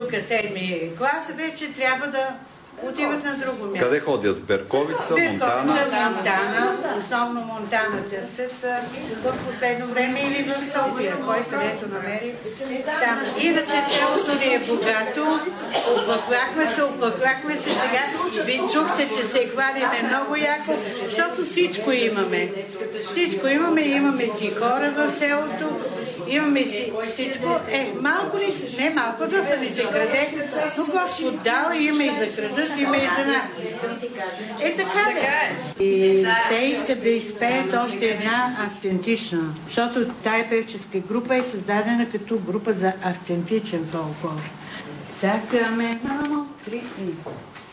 тук 7 клас, вече трябва да отиват на друго място. Къде ходят? В Берковица, Монтана? Монтана. Основно Монтана търсят в последно време или в София, кой където намери. Там. Иначе селото ни е богато, оплаквахме се сега. Ви чухте, че се хвалиме много яко, защото всичко имаме. Всичко имаме си хора в селото, имаме си всичко. Малко ни се, не малко, доста ни се краде, но Господ дал, има и за крадат, има и за нас. Така е. И те искат да изпеят още една автентична, защото тая певческа група е създадена като група за автентичен фолклор. Сакаме, мамо, 3 дни.